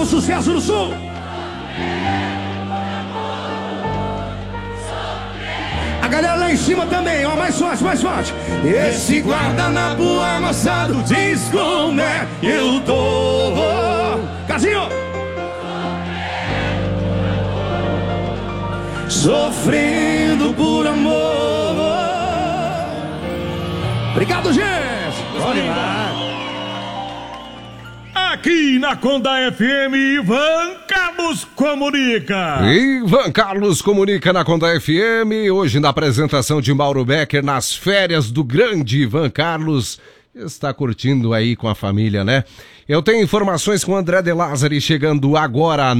novo sucesso no Sul. A galera lá em cima também, ó, mais forte, mais forte. Esse guardanapo amassado diz como é que eu tô. Casinho! Sofrendo por amor. Obrigado, gente. Olha lá. Aqui na Conda FM, Ivan Carlos comunica. Ivan Carlos comunica na Conda FM. Hoje na apresentação de Mauro Becker nas férias do grande Ivan Carlos. Está curtindo aí com a família, né? Eu tenho informações com o André De Lázari chegando agora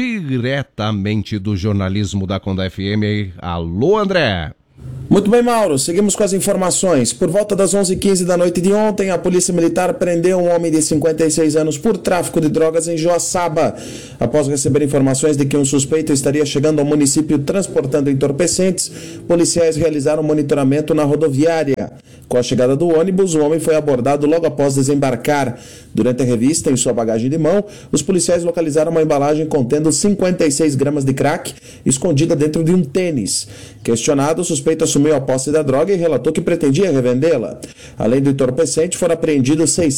diretamente do jornalismo da Conda FM. Alô, André. Muito bem, Mauro. Seguimos com as informações. Por volta das 11h15 da noite de ontem, a Polícia Militar prendeu um homem de 56 anos por tráfico de drogas em Joaçaba. Após receber informações de que um suspeito estaria chegando ao município transportando entorpecentes, policiais realizaram monitoramento na rodoviária. Com a chegada do ônibus, o homem foi abordado logo após desembarcar. Durante a revista, em sua bagagem de mão, os policiais localizaram uma embalagem contendo 56 gramas de crack escondida dentro de um tênis. Questionado, o suspeito assumiu a posse da droga e relatou que pretendia revendê-la. Além do entorpecente, foram apreendidos R$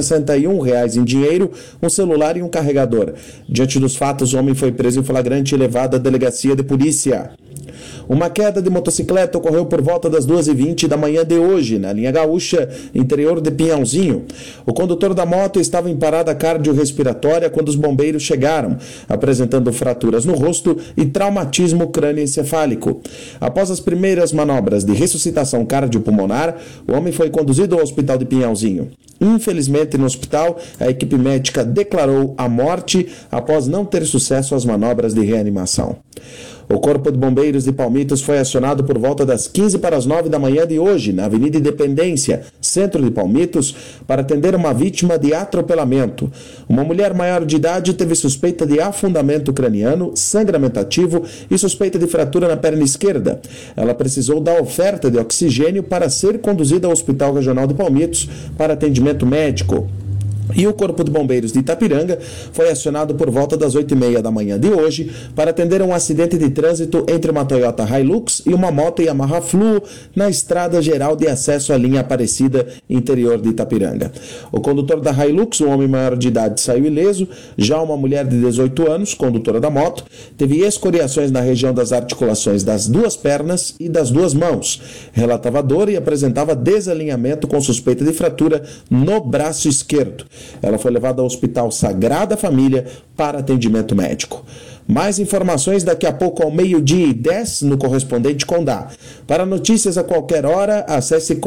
661 em dinheiro, um celular e um carregador. Diante dos fatos, o homem foi preso em flagrante e levado à delegacia de polícia. Uma queda de motocicleta ocorreu por volta das 2h20 da manhã de hoje, na linha Gaúcha, interior de Pinhalzinho. O condutor da moto estava em parada cardiorrespiratória quando os bombeiros chegaram, apresentando fraturas no rosto e traumatismo crânioencefálico. Após as primeiras manobras de ressuscitação cardiopulmonar, o homem foi conduzido ao hospital de Pinhalzinho. Infelizmente, no hospital, a equipe médica declarou a morte após não ter sucesso às manobras de reanimação. O Corpo de Bombeiros de Palmitos foi acionado por volta das 8h45 da manhã de hoje, na Avenida Independência, centro de Palmitos, para atender uma vítima de atropelamento. Uma mulher maior de idade teve suspeita de afundamento craniano, sangramento ativo e suspeita de fratura na perna esquerda. Ela precisou da oferta de oxigênio para ser conduzida ao Hospital Regional de Palmitos para atendimento médico. E o Corpo de Bombeiros de Itapiranga foi acionado por volta das 8h30 da manhã de hoje para atender um acidente de trânsito entre uma Toyota Hilux e uma moto Yamaha Fluo na estrada geral de acesso à linha Aparecida, interior de Itapiranga. O condutor da Hilux, um homem maior de idade, saiu ileso. Já uma mulher de 18 anos, condutora da moto, teve escoriações na região das articulações das duas pernas e das duas mãos. Relatava dor e apresentava desalinhamento com suspeita de fratura no braço esquerdo. Ela foi levada ao Hospital Sagrada Família para atendimento médico. Mais informações daqui a pouco ao 12h10 no correspondente Condá. Para notícias a qualquer hora, acesse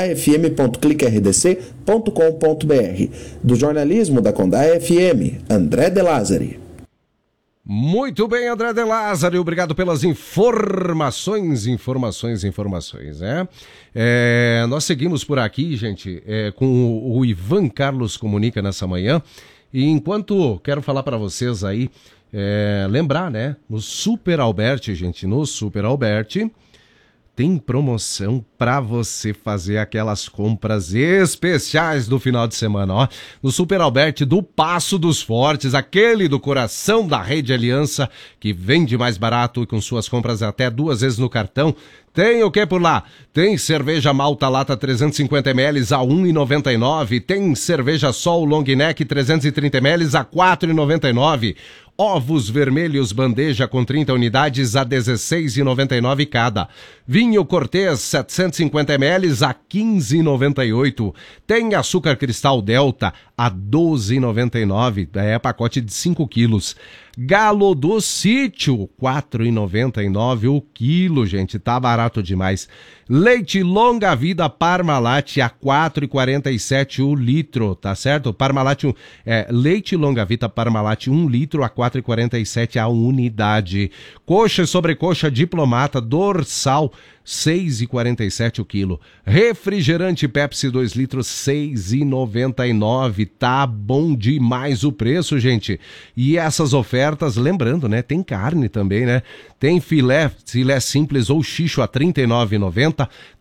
condafm.clicrdc.com.br. Do jornalismo da Condá FM, André De Lázari. Muito bem, André De Lázari, obrigado pelas informações, né? Nós seguimos por aqui, gente, com o Ivan Carlos comunica nessa manhã, e enquanto quero falar para vocês aí, lembrar, né, no Super Alberti, gente, no Super Alberti, tem promoção para você fazer aquelas compras especiais do final de semana, ó. No Super Alberti do Passo dos Fortes, aquele do coração da Rede Aliança, que vende mais barato e com suas compras até 2 vezes no cartão. Tem o que por lá? Tem cerveja Malta Lata 350ml a R$ 1,99. Tem cerveja Sol Long Neck 330ml a R$ 4,99. Ovos vermelhos bandeja com 30 unidades a R$ 16,99 cada. Vinho Cortez 750ml a R$ 15,98. Tem açúcar cristal Delta a R$ 12,99. Pacote de 5 quilos. Galo do Sítio, R$ 4,99 o quilo, gente, tá barato demais. Leite Longa Vida Parmalat a R$ 4,47 o litro, tá certo? Parmalat, leite Longa Vida Parmalat 1 litro a R$ 4,47 a unidade. Coxa e sobrecoxa Diplomata Dorsal, R$ 6,47 o quilo. Refrigerante Pepsi 2 litros, R$ 6,99. Tá bom demais o preço, gente. E essas ofertas, lembrando, né? Tem carne também, né? Tem filé simples ou xixo a R$ 39,90.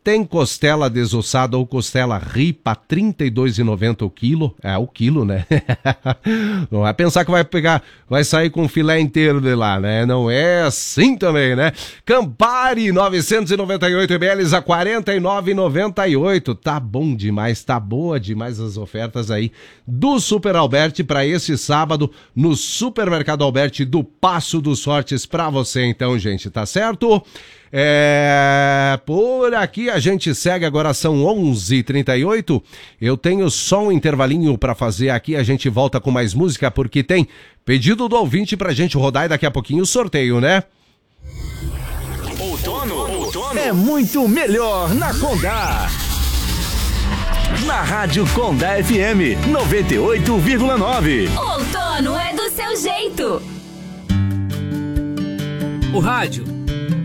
Tem costela desossada ou costela ripa, R$ 32,90 o quilo. É, o quilo, né? Não vai pensar que vai sair com filé inteiro de lá, né? Não é assim também, né? Campari, 998 ml a R$ 49,98. Tá bom demais, tá boa demais as ofertas aí do Super Alberti para esse sábado no Supermercado Alberti do Passo dos Fortes para você então, gente, tá certo? Por aqui a gente segue, agora são 11h38, eu tenho só um intervalinho pra fazer aqui, a gente volta com mais música, porque tem pedido do ouvinte pra gente rodar e daqui a pouquinho o sorteio, né? Outono é muito melhor na Condá. Na Rádio Condá FM 98,9. Outono é do seu jeito. O rádio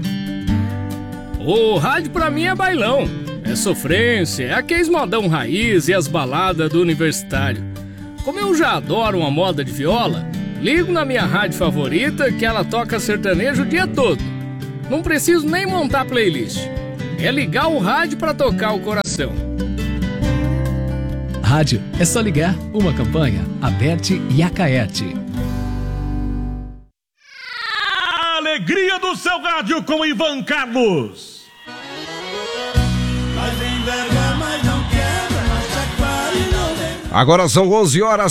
pra mim é bailão, é sofrência, é aqueles modão raiz e as baladas do universitário. Como eu já adoro uma moda de viola, ligo na minha rádio favorita que ela toca sertanejo o dia todo. Não preciso nem montar playlist, é ligar o rádio pra tocar o coração. Rádio, é só ligar. Uma campanha, Aberte e Acaete. Alegria do seu rádio com Ivan Carlos. Agora são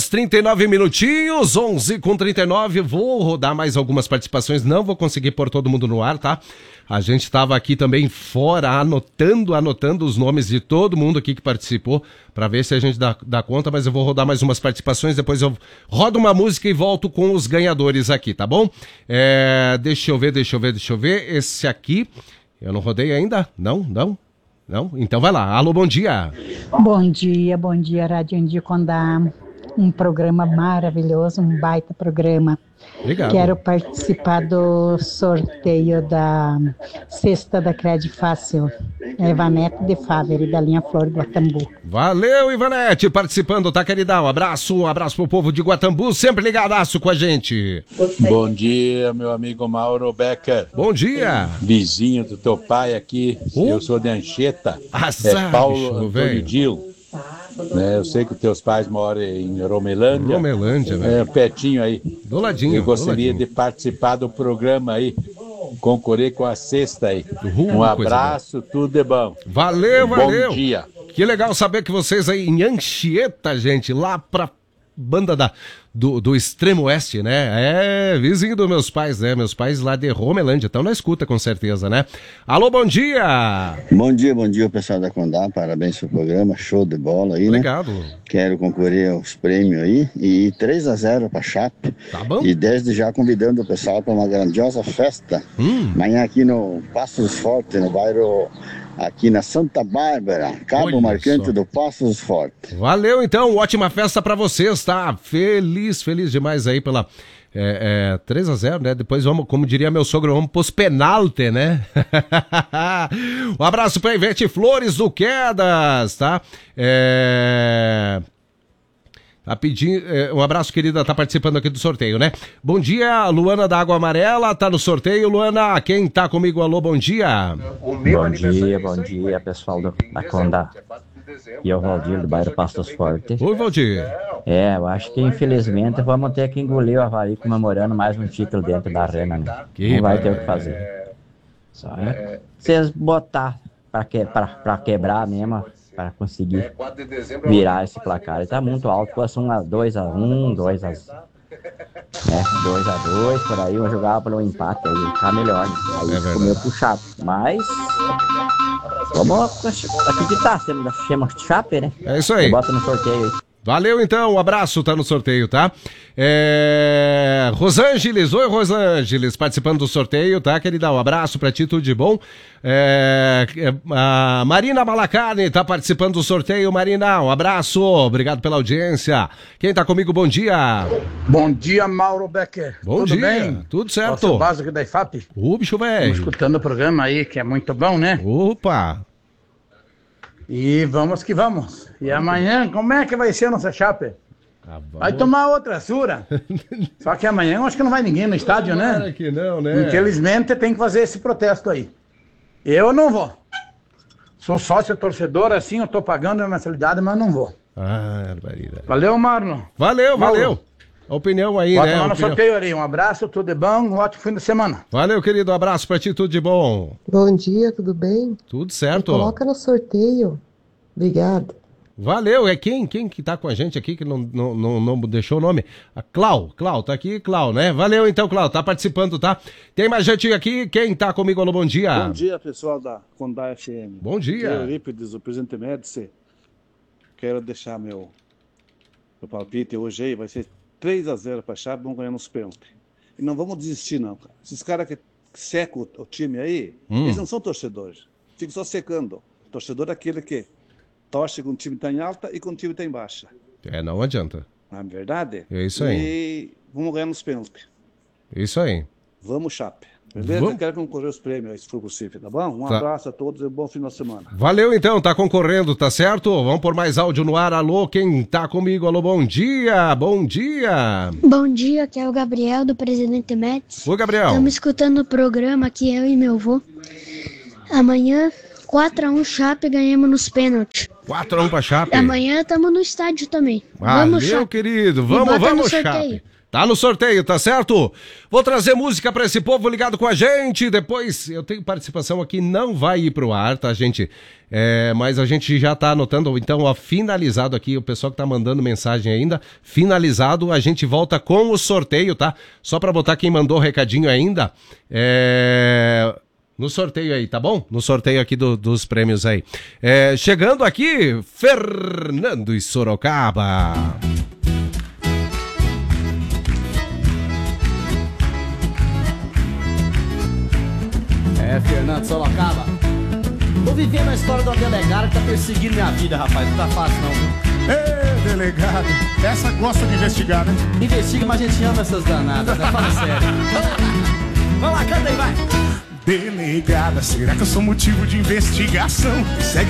11h39, 11h39. Vou rodar mais algumas participações, não vou conseguir pôr todo mundo no ar, tá? A gente estava aqui também fora, anotando os nomes de todo mundo aqui que participou, para ver se a gente dá conta, mas eu vou rodar mais umas participações, depois eu rodo uma música e volto com os ganhadores aqui, tá bom? Deixa eu ver, esse aqui, eu não rodei ainda? Não? Então vai lá, alô, bom dia. Bom dia, Rádio Indi Condá, um programa maravilhoso, um baita programa. Obrigado. Quero participar do sorteio da cesta da Cred Fácil. Ivanete de Favre, da linha Flor do Guatambu. Valeu, Ivanete, participando, tá, queridão? Um abraço pro povo de Guatambu, sempre ligadaço com a gente. Bom dia, meu amigo Mauro Becker. Bom dia. Vizinho do teu pai aqui, eu sou de Anchieta. Paulo Antônio Dilo. Eu sei que os teus pais moram em Romelândia, né? Pertinho aí. Do ladinho. Eu gostaria de participar do programa aí, concorrer com a cesta aí. Um abraço, tudo de bom. Valeu. Bom dia. Que legal saber que vocês aí em Anchieta, gente, lá pra banda do extremo oeste, né? Vizinho dos meus pais, né? Meus pais lá de Romelândia, então na escuta com certeza, né? Alô, bom dia! Bom dia, pessoal da Condá, parabéns pelo programa, show de bola aí, Obrigado. Né? Quero concorrer aos prêmios aí, e 3-0 pra Chape. Tá bom. E desde já convidando o pessoal para uma grandiosa festa, amanhã aqui no Passos Fortes, no bairro... aqui na Santa Bárbara, Cabo Marcante do Passos Fortes. Valeu, então, ótima festa pra vocês, tá? Feliz demais aí pela 3-0, né? Depois vamos, como diria meu sogro, vamos pros penalti, né? Um abraço pra Ivete Flores do Quedas, tá? Tá pedindo, um abraço, querida, tá participando aqui do sorteio, né? Bom dia, Luana da Água Amarela, tá no sorteio, Luana, quem tá comigo, alô, bom dia. Bom dia, pessoal da Condá. E é o Valdir do bairro Pastos Fortes. Oi, Valdir. Eu acho que infelizmente vamos ter que engolir o Havaí comemorando mais um título dentro da arena, né? Não vai ter o que fazer. Só vocês botar pra quebrar mesmo, para conseguir virar esse placar. Ele tá muito alto, fosse 2-1, 2-2, por aí, eu jogava pelo empate, aí ficar melhor, né? Aí ficou meio puxado, mas vamos acreditar, chama Chape, né? É isso aí. Bota no sorteio aí. Valeu, então, um abraço, tá no sorteio, tá? Rosângels, oi, Rosângels, participando do sorteio, tá, querida? Um abraço pra ti, tudo de bom. A Marina Malacarne tá participando do sorteio, Marina, um abraço, obrigado pela audiência. Quem tá comigo, bom dia. Bom dia, Mauro Becker. Bom tudo dia, bem? Tudo certo. Nosso básico da IFAP. Bicho velho. Escutando o programa aí, que é muito bom, né? Opa. E vamos que vamos. E amanhã, como é que vai ser a nossa Chape? Vai tomar outra sura. Só que amanhã eu acho que não vai ninguém no estádio, né? Claro que não, né? Infelizmente tem que fazer esse protesto aí. Eu não vou. Sou sócio torcedor, assim, eu tô pagando a mensalidade, mas não vou. Barbaridade. Valeu, Marlon. Valeu. A opinião aí, Bota né? lá no sorteio ali. Um abraço, tudo de bom, um ótimo fim de semana. Valeu, querido. Um abraço pra ti, tudo de bom. Bom dia, tudo bem? Tudo certo. Me coloca no sorteio. Obrigado. Valeu. É quem que tá com a gente aqui, que não deixou o nome? A Clau, tá aqui, Clau, né? Valeu então, Clau, tá participando, tá? Tem mais gente aqui, quem tá comigo? Alô, bom dia. Bom dia, pessoal da Condá FM. Bom dia. Eurípides, o presidente Médici. Quero deixar meu palpite hoje aí, vai ser 3-0 pra Chape, vamos ganhar nos pênaltis. E não vamos desistir, não, cara. Esses caras que secam o time aí, eles não são torcedores. Ficam só secando. Torcedor é aquele que torce com o time tá em alta e com o time tá em baixa. Não adianta. Não é verdade? É isso aí. E vamos ganhar nos pênaltis. Isso aí. Vamos, Chape. Beleza? Eu quero concorrer os prêmios, se for possível, tá bom? Um abraço a todos e um bom final de semana. Valeu então, tá concorrendo, tá certo? Vamos por mais áudio no ar. Alô, quem tá comigo? Alô, bom dia. Bom dia, aqui é o Gabriel do Presidente Médici. Oi, Gabriel. Estamos escutando o programa aqui, eu e meu avô. Amanhã 4-1 Chape, ganhamos nos pênaltis. 4-1 pra Chape. Amanhã estamos no estádio também. Vamos, Chape. Querido. Vamos, Chape. Tá no sorteio, tá certo? Vou trazer música pra esse povo ligado com a gente. Depois eu tenho participação aqui, não vai ir pro ar, tá, gente? Mas a gente já tá anotando, então, ó, finalizado aqui, o pessoal que tá mandando mensagem ainda, finalizado, a gente volta com o sorteio, tá? Só pra botar quem mandou o recadinho ainda, no sorteio aí, tá bom? No sorteio aqui dos prêmios aí. Chegando aqui, Fernando e Sorocaba. Fernando Sorocaba. Tô vivendo a história de um delegado que tá perseguindo minha vida, rapaz. Não tá fácil, não, viu? Ê, delegado. Essa gosta de investigar, né? Investiga, mas a gente ama essas danadas, né? Fala sério. Vamos lá, canta aí, vai. Delegada, será que eu sou motivo de investigação? Segue